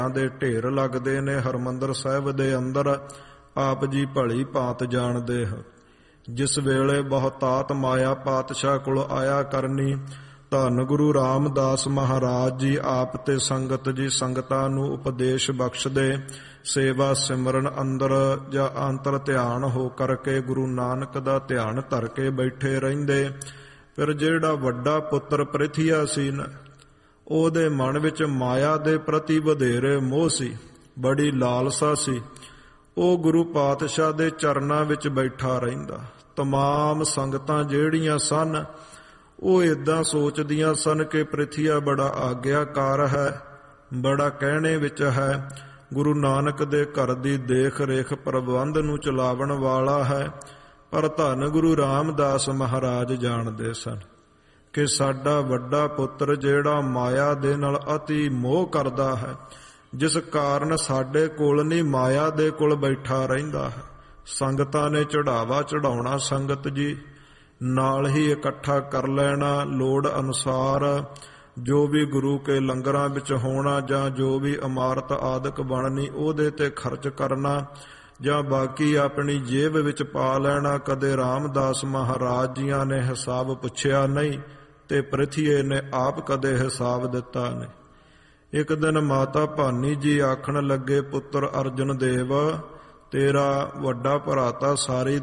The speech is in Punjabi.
ਦੇ ਢੇਰ ਲੱਗਦੇ ਨੇ ਹਰਮੰਦਰ ਸਾਹਿਬ ਦੇ ਅੰਦਰ। ਆਪ ਜੀ ਭਲੀ ਭਾਂਤ ਜਾਣਦੇ ਹੋ। ਜਿਸ ਵੇਲੇ ਬਹੁਤਾਤ ਮਾਇਆ ਪਾਤਸ਼ਾਹ ਕੋਲ ਆਇਆ ਕਰਨੀ। ਧੰਨ ਗੁਰੂ ਰਾਮਦਾਸ ਮਹਾਰਾਜ ਜੀ ਆਪ ਤੇ ਸੰਗਤ ਜੀ ਸੰਗਤਾਂ ਨੂੰ ਉਪਦੇਸ਼ ਬਖਸ਼ਦੇ। ਸੇਵਾ ਸਿਮਰਨ ਅੰਦਰ ਜਾਂ ਅੰਤਰ ਧਿਆਨ ਹੋ ਕਰਕੇ ਗੁਰੂ ਨਾਨਕ ਦਾ ਧਿਆਨ ਧਰ ਕੇ ਬੈਠੇ ਰਹਿੰਦੇ। ਫਿਰ ਜਿਹੜਾ ਵੱਡਾ ਪੁੱਤਰ ਪ੍ਰਿਥੀਆ ਸੀ ਨਾ, ਉਹਦੇ ਮਨ ਵਿੱਚ ਮਾਇਆ ਦੇ ਪ੍ਰਤੀ ਵਧੇਰੇ ਮੋਹ ਸੀ, ਬੜੀ ਲਾਲਸਾ ਸੀ। ਉਹ ਗੁਰੂ ਪਾਤਸ਼ਾਹ ਦੇ ਚਰਨਾਂ ਵਿੱਚ ਬੈਠਾ ਰਹਿੰਦਾ। ਤਮਾਮ ਸੰਗਤਾਂ ਜਿਹੜੀਆਂ ਸਨ ਉਹ ਏਦਾਂ ਸੋਚਦੀਆਂ ਸਨ ਕਿ ਪ੍ਰਿਥੀਆ ਬੜਾ ਆਗਿਆਕਾਰ ਹੈ, ਬੜਾ ਕਹਿਣੇ ਵਿੱਚ ਹੈ, ਗੁਰੂ ਨਾਨਕ ਦੇ ਘਰ ਦੀ ਦੇਖ ਰੇਖ ਪ੍ਰਬੰਧ ਨੂੰ ਚਲਾਵਣ ਵਾਲਾ ਹੈ। ਪਰ ਧੰਨ ਗੁਰੂ ਰਾਮਦਾਸ ਮਹਾਰਾਜ ਜਾਣਦੇ ਸਨ ਕਿ ਸਾਡਾ ਵੱਡਾ ਪੁੱਤਰ ਜਿਹੜਾ ਮਾਇਆ ਦੇ ਨਾਲ ਅਤੀ ਮੋਹ ਕਰਦਾ ਹੈ, ਜਿਸ ਕਾਰਨ ਸਾਡੇ ਕੋਲ ਨਹੀਂ ਮਾਇਆ ਦੇ ਕੋਲ ਬੈਠਾ ਰਹਿੰਦਾ ਹੈ। ਸੰਗਤਾਂ ਨੇ ਚੜਾਵਾ ਚੜਾਉਣਾ ਸੰਗਤ ਜੀ ਨਾਲ ਹੀ ਇਕੱਠਾ ਕਰ ਲੈਣਾ, ਲੋੜ ਅਨੁਸਾਰ ਜੋ ਵੀ ਗੁਰੂ ਕੇ ਲੰਗਰਾਂ ਵਿੱਚ ਹੋਣਾ ਜਾਂ ਜੋ ਵੀ ਇਮਾਰਤ ਆਦਿਕ ਬਣਨੀ ਉਹਦੇ ਤੇ ਖਰਚ ਕਰਨਾ ਜਾਂ ਬਾਕੀ ਆਪਣੀ ਜੇਬ ਵਿੱਚ ਪਾ ਲੈਣਾ। ਕਦੇ ਰਾਮਦਾਸ ਮਹਾਰਾਜ ਜੀਆਂ ਨੇ ਹਿਸਾਬ ਪੁੱਛਿਆ ਨਹੀਂ ਤੇ ਪ੍ਰਿਥੀਏ ਨੇ ਆਪ ਕਦੇ ਹਿਸਾਬ ਦਿੱਤਾ ਨਹੀਂ। ਇੱਕ ਦਿਨ ਮਾਤਾ ਭਾਨੀ ਜੀ ਆਖਣ ਲੱਗੇ, ਪੁੱਤਰ ਅਰਜਨ ਦੇਵ, ਤੇਰਾ ਵੱਡਾ ਭਰਾ ਤਾਂ ਸਾਰੀ